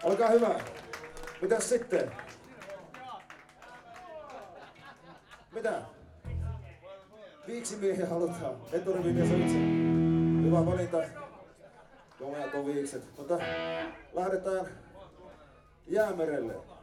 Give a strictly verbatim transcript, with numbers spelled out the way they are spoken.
Olkaa hyvä. Mitäs sitten? Mitä? Viiksimiehiä halutaan. Eturivimies on itse. Hyvä valinta. Komeat on viikset. Mutta lähdetään Jäämerelle.